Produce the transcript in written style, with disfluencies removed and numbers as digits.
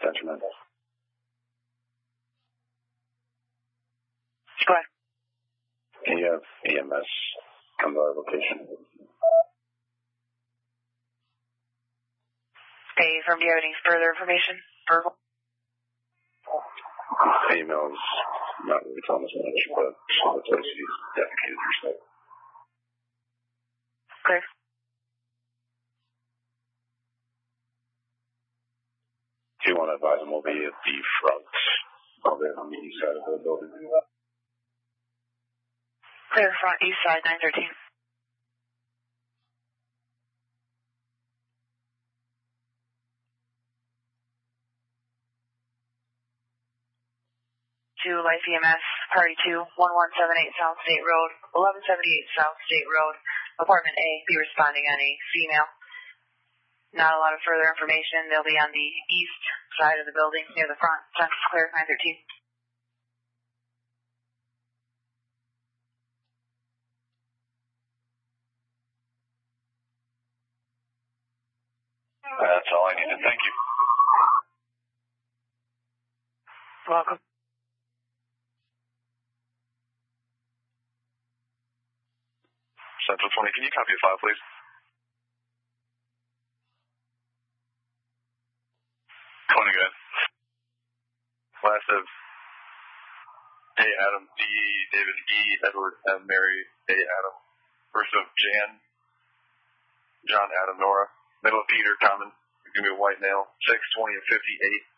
detriment. Go ahead. Can you have EMS come to our location? Okay, from do you have any further information? Verbal? Emails not really telling us much, but some of the places he's dedicated yourself. Clear. Do you want to advise him we'll be at the front of it on the east side of the building? Clear, front, east side, 913. To Life EMS, Party 2, 1178 South State Road, 1178 South State Road, Apartment A, be responding on a female. Not a lot of further information. They'll be on the east side of the building, near the front. Census clear, 913. That's all I needed. Thank you. Welcome. Central 20, can you copy a file, please? Calling again. Last of A. Adam, D. David, E. Edward, M. Mary, A. Adam. First of Jan, John, Adam, Nora. Middle of Peter, Common. Give me a white nail. 6, 20, and 58.